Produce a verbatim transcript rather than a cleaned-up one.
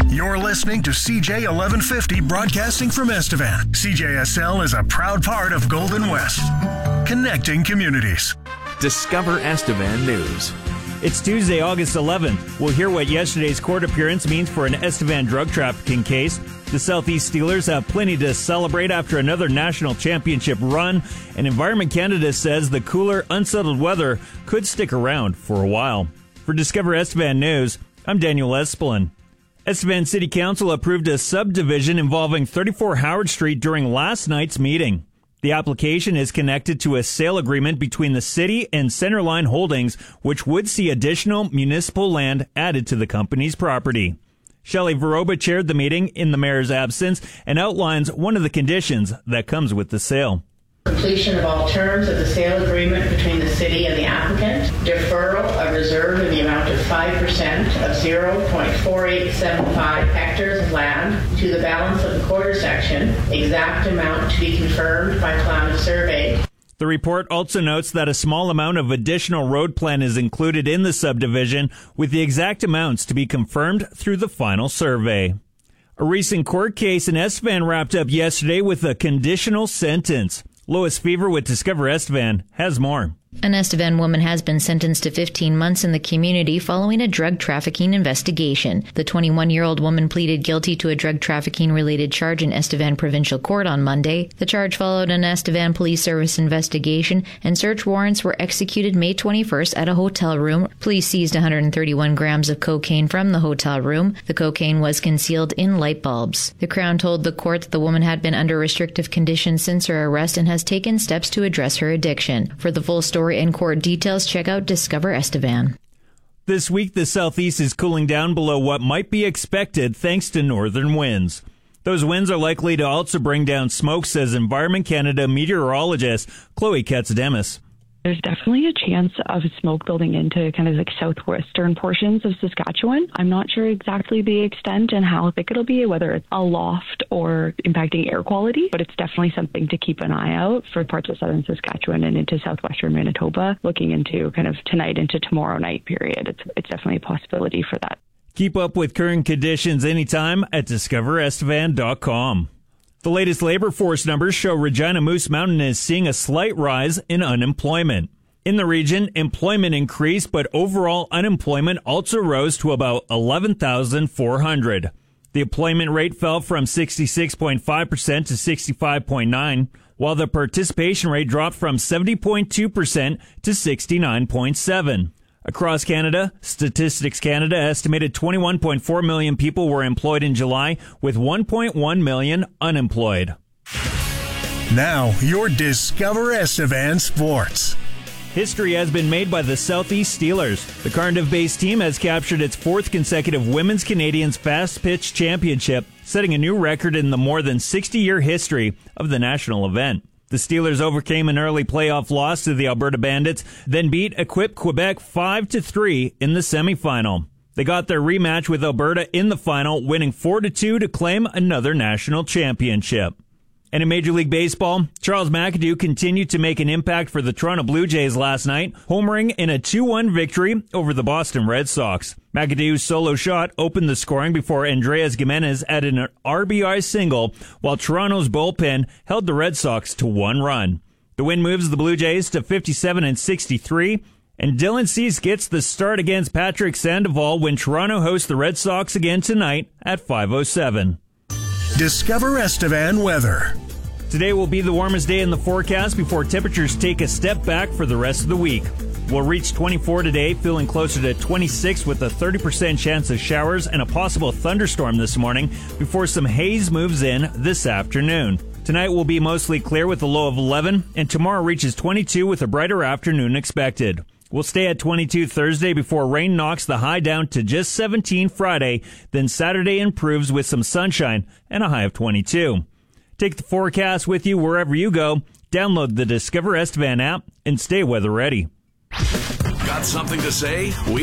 You're listening to C J eleven fifty broadcasting from Estevan. C J S L is a proud part of Golden West, connecting communities. Discover Estevan News. It's Tuesday, August eleventh. We'll hear what yesterday's court appearance means for an Estevan drug trafficking case. The Southeast Steelers have plenty to celebrate after another national championship run, and Environment Canada says the cooler, unsettled weather could stick around for a while. For Discover Estevan News, I'm Daniel Espelin. Estevan City Council approved a subdivision involving thirty-four Howard Street during last night's meeting. The application is connected to a sale agreement between the city and Centerline Holdings, which would see additional municipal land added to the company's property. Shelley Veroba chaired the meeting in the mayor's absence and outlines one of the conditions that comes with the sale. Completion of all terms of the sale agreement between the city and the applicant, deferral of reserve in the amount of five percent of zero point four eight seven five hectares of land to the balance of the quarter section, exact amount to be confirmed by plan of survey. The report also notes that a small amount of additional road plan is included in the subdivision, with the exact amounts to be confirmed through the final survey. A recent court case in Estevan wrapped up yesterday with a conditional sentence. Lois Fever with Discover Estevan has more. An Estevan woman has been sentenced to fifteen months in the community following a drug trafficking investigation. The twenty-one-year-old woman pleaded guilty to a drug trafficking-related charge in Estevan Provincial Court on Monday. The charge followed an Estevan Police Service investigation, and search warrants were executed May twenty-first at a hotel room. Police seized one hundred thirty-one grams of cocaine from the hotel room. The cocaine was concealed in light bulbs. The Crown told the court that the woman had been under restrictive conditions since her arrest and has taken steps to address her addiction. For the full story and court details, check out Discover Estevan. This week, the southeast is cooling down below what might be expected thanks to northern winds. Those winds are likely to also bring down smoke, says Environment Canada meteorologist Chloe Katsademis. There's definitely a chance of smoke building into kind of like southwestern portions of Saskatchewan. I'm not sure exactly the extent and how thick it'll be, whether it's aloft or impacting air quality, but it's definitely something to keep an eye out for parts of southern Saskatchewan and into southwestern Manitoba, looking into kind of tonight into tomorrow night period. It's, it's definitely a possibility for that. Keep up with current conditions anytime at discover estevan dot com. The latest labor force numbers show Regina Moose Mountain is seeing a slight rise in unemployment. In the region, employment increased, but overall unemployment also rose to about eleven thousand four hundred. The employment rate fell from sixty-six point five percent to sixty-five point nine, while the participation rate dropped from seventy point two percent to sixty-nine point seven. Across Canada, Statistics Canada estimated twenty-one point four million people were employed in July, with one point one million unemployed. Now, your Discover Estevan Sports. History has been made by the Southeast Steelers. The Cardiff-based team has captured its fourth consecutive Women's Canadians Fast Pitch Championship, setting a new record in the more than sixty-year history of the national event. The Steelers overcame an early playoff loss to the Alberta Bandits, then beat Equipe Quebec five to three in the semifinal. They got their rematch with Alberta in the final, winning four to two to claim another national championship. And in Major League Baseball, Charles McAdoo continued to make an impact for the Toronto Blue Jays last night, homering in a two one victory over the Boston Red Sox. McAdoo's solo shot opened the scoring before Andreas Gimenez added an R B I single, while Toronto's bullpen held the Red Sox to one run. The win moves the Blue Jays to fifty-seven and sixty-three, and Dylan Cease gets the start against Patrick Sandoval when Toronto hosts the Red Sox again tonight at five oh seven. Discover Estevan weather. Today will be the warmest day in the forecast before temperatures take a step back for the rest of the week. We'll reach twenty-four today, feeling closer to twenty-six with a thirty percent chance of showers and a possible thunderstorm this morning before some haze moves in this afternoon. Tonight will be mostly clear with a low of eleven, and tomorrow reaches twenty-two with a brighter afternoon expected. We'll stay at twenty-two Thursday before rain knocks the high down to just seventeen Friday. Then Saturday improves with some sunshine and a high of twenty-two. Take the forecast with you wherever you go. Download the Discover Estevan app and stay weather ready. Got something to say? We